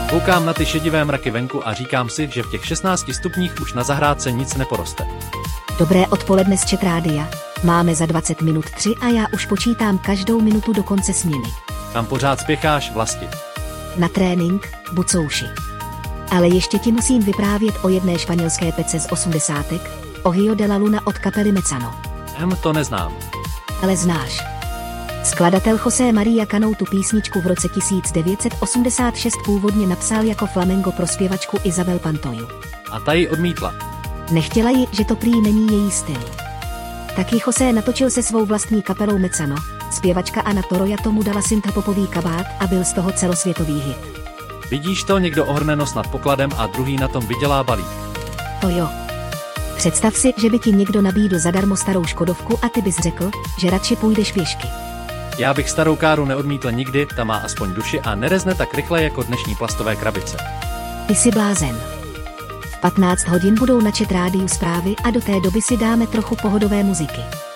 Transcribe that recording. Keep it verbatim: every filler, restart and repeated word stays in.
Koukám na ty šedivé mraky venku a říkám si, že v těch šestnácti stupních už na zahrádce nic neporoste. Dobré odpoledne z Chat Rádia. Máme za dvacet minut tři a já už počítám každou minutu do konce směny. Tam pořád spěcháš, Vlasti? Na trénink, bucouši. Ale ještě ti musím vyprávět o jedné španělské pece z osmdesátek, Ojillo de la Luna od kapely Mecano. Em, to neznám. Ale znáš. Skladatel José María Cano tu písničku v roce tisíc devět set osmdesát šest původně napsal jako flamengo pro zpěvačku Isabel Pantoju. A ta ji odmítla. Nechtěla ji, že to prý není její styl. Taky José natočil se svou vlastní kapelou Mecano, zpěvačka Ana Toroja tomu dala syntapopový kabát a byl z toho celosvětový hit. Vidíš to, někdo ohrne nos nad pokladem a druhý na tom vydělá balík. To jo. Představ si, že by ti někdo nabídl zadarmo starou Škodovku a ty bys řekl, že radši půjdeš pěšky. Já bych starou káru neodmítl nikdy, ta má aspoň duši a nerezne tak rychle jako dnešní plastové krabice. Ty jsi blázen. V patnáct hodin budou na Chat Rádiu zprávy a do té doby si dáme trochu pohodové muziky.